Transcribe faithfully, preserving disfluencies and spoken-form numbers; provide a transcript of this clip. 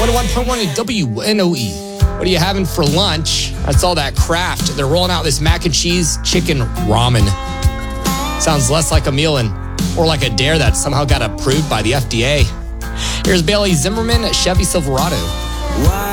one oh one point one W N O E. What are you having for lunch? That's all that Kraft. They're rolling out this mac and cheese chicken ramen. Sounds less like a meal and or like a dare that somehow got approved by the F D A. Here's Bailey Zimmerman at Chevy Silverado. Why